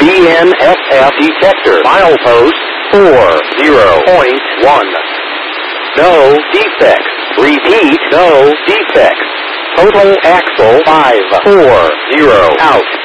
BNSF detector. Milepost 40.1. No defects. Repeat, no defects. Total axle 540 out.